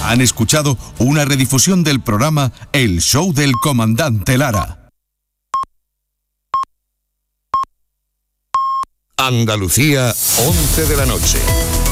Han escuchado una redifusión del programa El Show del Comandante Lara. Andalucía, 11 de la noche.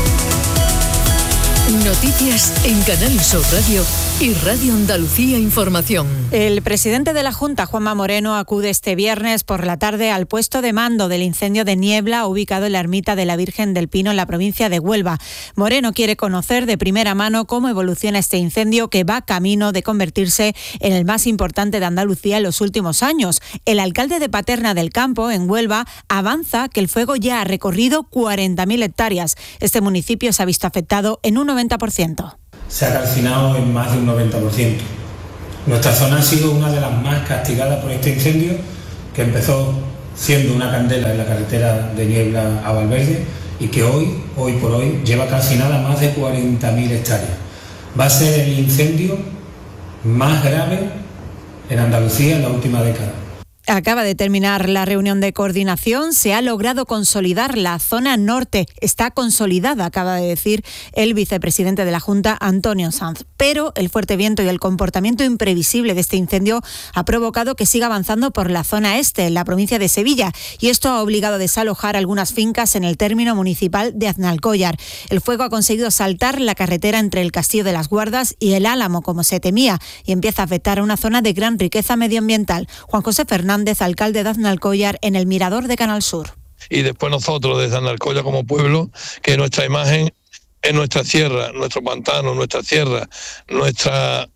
Noticias en Canal Sur Radio y Radio Andalucía Información. El presidente de la Junta, Juanma Moreno, acude este viernes por la tarde al puesto de mando del incendio de Niebla, ubicado en la ermita de la Virgen del Pino, en la provincia de Huelva. Moreno quiere conocer de primera mano cómo evoluciona este incendio, que va camino de convertirse en el más importante de Andalucía en los últimos años. El alcalde de Paterna del Campo, en Huelva, avanza que el fuego ya ha recorrido 40.000 hectáreas. Este municipio se ha visto afectado en un 90%. Se ha calcinado en más de un 90%. Nuestra zona ha sido una de las más castigadas por este incendio, que empezó siendo una candela en la carretera de Niebla a Valverde y que hoy por hoy, lleva calcinada más de 40.000 hectáreas. Va a ser el incendio más grave en Andalucía en la última década. Acaba de terminar la reunión de coordinación. Se ha logrado consolidar la zona norte. Está consolidada, acaba de decir el vicepresidente de la Junta, Antonio Sanz. Pero el fuerte viento y el comportamiento imprevisible de este incendio ha provocado que siga avanzando por la zona este, en la provincia de Sevilla. Y esto ha obligado a desalojar algunas fincas en el término municipal de Aznalcóllar. El fuego ha conseguido saltar la carretera entre el Castillo de las Guardas y el Álamo, como se temía, y empieza a afectar a una zona de gran riqueza medioambiental. Juan José Fernández, alcalde de Aznalcóllar, en el Mirador de Canal Sur. Y después nosotros desde Aznalcóllar como pueblo, que nuestra imagen es nuestra sierra, nuestro pantano, nuestra sierra, nuestra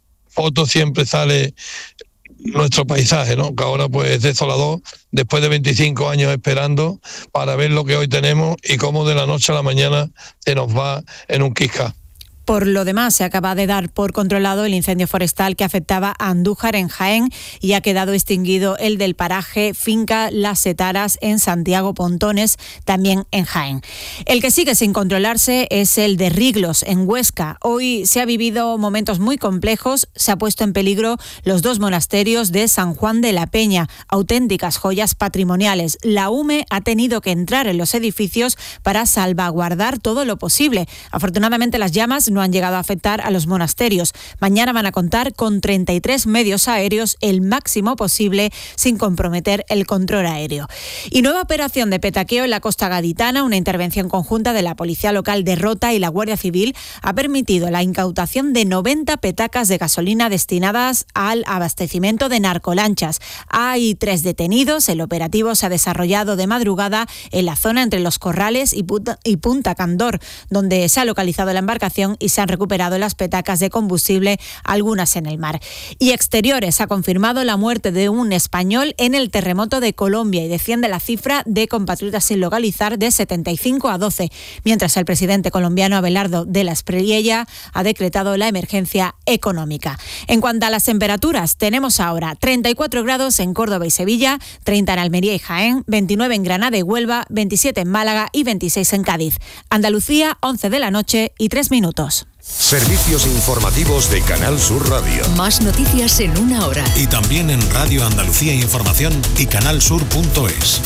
foto siempre sale nuestro paisaje, ¿no? Que ahora pues es desolador, después de 25 años esperando para ver lo que hoy tenemos y cómo de la noche a la mañana se nos va en un quisca. Por lo demás, se acaba de dar por controlado el incendio forestal que afectaba a Andújar, en Jaén, y ha quedado extinguido el del paraje Finca Las Setaras, en Santiago Pontones, también en Jaén. El que sigue sin controlarse es el de Riglos, en Huesca. Hoy se ha vivido momentos muy complejos. Se ha puesto en peligro los dos monasterios de San Juan de la Peña, auténticas joyas patrimoniales. La UME ha tenido que entrar en los edificios para salvaguardar todo lo posible. Afortunadamente, las llamas no han llegado a afectar a los monasterios. Mañana van a contar con 33 medios aéreos, el máximo posible, sin comprometer el control aéreo. Y nueva operación de petaqueo en la Costa Gaditana. Una intervención conjunta de la Policía Local de Rota y la Guardia Civil ha permitido la incautación de 90 petacas de gasolina destinadas al abastecimiento de narcolanchas. Hay 3 detenidos. El operativo se ha desarrollado de madrugada en la zona entre Los Corrales y Punta Candor, donde se ha localizado la embarcación y se han recuperado las petacas de combustible, algunas en el mar. Y Exteriores ha confirmado la muerte de un español en el terremoto de Colombia y desciende la cifra de compatriotas sin localizar de 75 a 12, mientras el presidente colombiano Abelardo de la Espriella ha decretado la emergencia económica. En cuanto a las temperaturas, tenemos ahora 34 grados en Córdoba y Sevilla, 30 en Almería y Jaén, 29 en Granada y Huelva, 27 en Málaga y 26 en Cádiz. Andalucía, 11 de la noche y 3 minutos. Servicios informativos de Canal Sur Radio. Más noticias en una hora. Y también en Radio Andalucía Información y canalsur.es.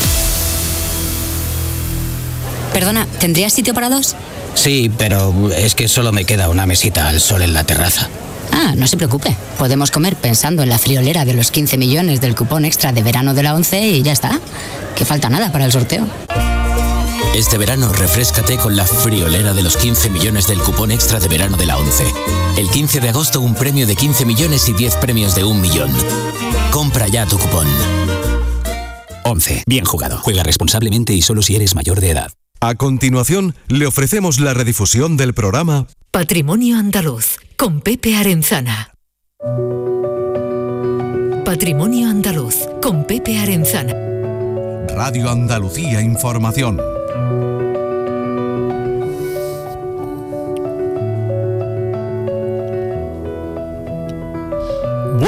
Perdona, ¿tendrías sitio para 2? Sí, pero es que solo me queda una mesita al sol en la terraza. Ah, no se preocupe. Podemos comer pensando en la friolera de los 15 millones del cupón extra de verano de la 11 y ya está. Que falta nada para el sorteo. Este verano refréscate con la friolera de los 15 millones del cupón extra de verano de la 11. El 15 de agosto un premio de 15 millones y 10 premios de 1 millón. Compra ya tu cupón. 11. Bien jugado. Juega responsablemente y solo si eres mayor de edad. A continuación, le ofrecemos la redifusión del programa Patrimonio Andaluz, con Pepe Arenzana. Patrimonio Andaluz, con Pepe Arenzana. Radio Andalucía Información.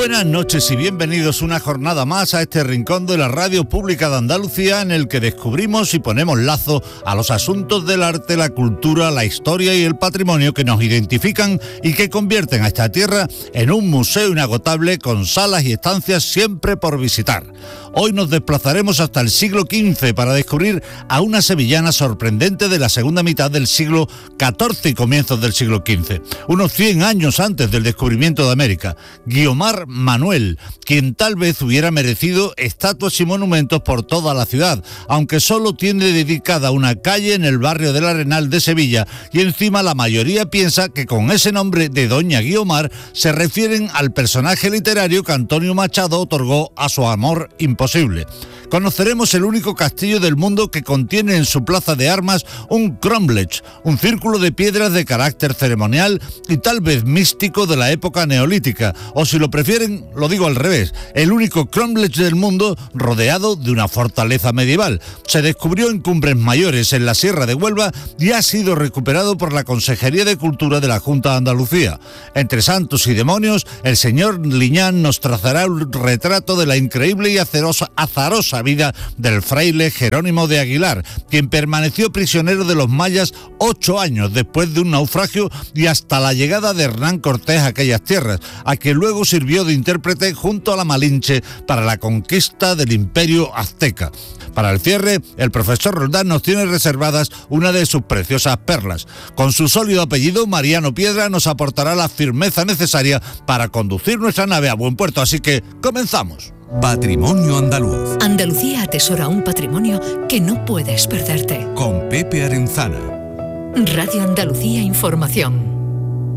Buenas noches y bienvenidos una jornada más a este rincón de la Radio Pública de Andalucía, en el que descubrimos y ponemos lazo a los asuntos del arte, la cultura, la historia y el patrimonio que nos identifican y que convierten a esta tierra en un museo inagotable con salas y estancias siempre por visitar. Hoy nos desplazaremos hasta el siglo XV para descubrir a una sevillana sorprendente de la segunda mitad del siglo XIV y comienzos del siglo XV, unos 100 años antes del descubrimiento de América. Guiomar Manuel, quien tal vez hubiera merecido estatuas y monumentos por toda la ciudad, aunque solo tiene dedicada una calle en el barrio del Arenal de Sevilla, y encima la mayoría piensa que con ese nombre de Doña Guiomar se refieren al personaje literario que Antonio Machado otorgó a su amor imposible. Conoceremos el único castillo del mundo que contiene en su plaza de armas un cromlech, un círculo de piedras de carácter ceremonial y tal vez místico de la época neolítica, o si lo prefieren, lo digo al revés, el único cromlech del mundo rodeado de una fortaleza medieval. Se descubrió en Cumbres Mayores, en la Sierra de Huelva, y ha sido recuperado por la Consejería de Cultura de la Junta de Andalucía. Entre santos y demonios, el señor Liñán nos trazará un retrato de la increíble y azarosa vida del fraile Jerónimo de Aguilar, quien permaneció prisionero de los mayas 8 años después de un naufragio y hasta la llegada de Hernán Cortés a aquellas tierras, a quien luego sirvió de intérprete junto a la Malinche para la conquista del Imperio Azteca. Para el cierre, el profesor Roldán nos tiene reservadas una de sus preciosas perlas. Con su sólido apellido, Mariano Piedra nos aportará la firmeza necesaria para conducir nuestra nave a buen puerto, así que comenzamos. Patrimonio andaluz. Andalucía atesora un patrimonio que no puedes perderte. Con Pepe Arenzana. Radio Andalucía Información.